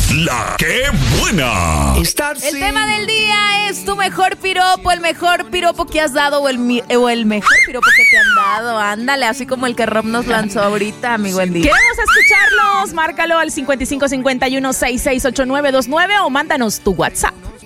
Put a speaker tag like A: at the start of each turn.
A: La que buena.
B: El tema del día es tu mejor piropo, el mejor piropo que has dado o el mejor piropo que te han dado. Ándale, así como el que Rob nos lanzó ahorita, mi Wendy.
C: Queremos escucharlos. Márcalo al 5551-668929 o mándanos tu WhatsApp.